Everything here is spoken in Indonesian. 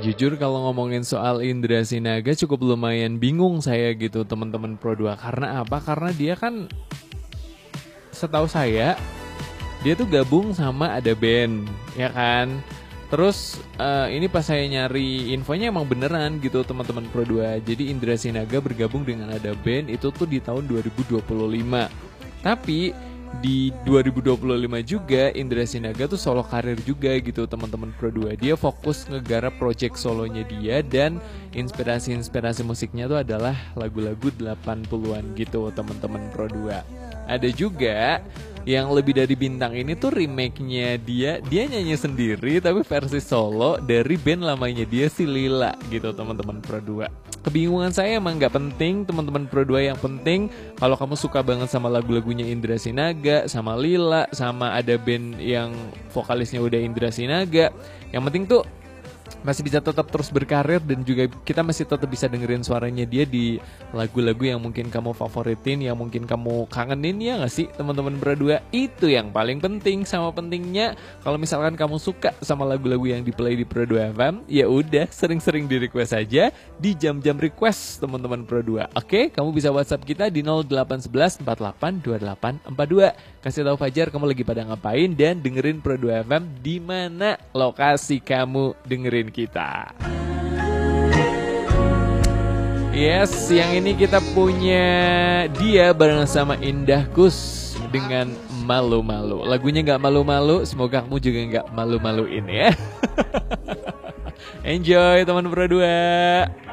Jujur kalau ngomongin soal Indra Sinaga cukup lumayan bingung saya gitu teman-teman Pro 2. Karena apa? Karena dia kan setahu saya dia tuh gabung sama ada band, ya kan? Terus ini pas saya nyari infonya emang beneran gitu teman-teman Pro 2. Jadi Indra Sinaga bergabung dengan ada band itu tuh di tahun 2025. Tapi di 2025 juga Indra Sinaga tuh solo karir juga gitu teman-teman Pro 2. Dia fokus ngegarap project solonya dia dan inspirasi musiknya tuh adalah lagu-lagu 80-an gitu teman-teman Pro 2. Ada juga yang lebih dari bintang ini tuh remake-nya dia nyanyi sendiri tapi versi solo dari band lamanya dia si Lila gitu teman-teman Pro 2. Kebingungan saya emang gak penting teman-teman Pro 2, yang penting kalau kamu suka banget sama lagu-lagunya Indra Sinaga, sama Lila, sama ada band yang vokalisnya udah Indra Sinaga, yang penting tuh masih bisa tetap terus berkarir dan juga kita masih tetap bisa dengerin suaranya dia di lagu-lagu yang mungkin kamu favoritin, yang mungkin kamu kangenin, ya gak sih teman-teman Pro 2? Itu yang paling penting. Sama pentingnya kalau misalkan kamu suka sama lagu-lagu yang di play di Pro 2 FM, ya udah sering-sering di request aja di jam-jam request teman-teman Pro 2. Oke, kamu bisa WhatsApp kita di 0811 48 28 42. Kasih tahu Fajar kamu lagi pada ngapain dan dengerin Pro 2 FM di mana lokasi kamu dengerin kita. Yes, yang ini kita punya dia bareng sama Indah Kus dengan Malu-Malu. Lagunya gak malu-malu, semoga kamu juga gak malu-maluin ya. Enjoy teman Pro 2.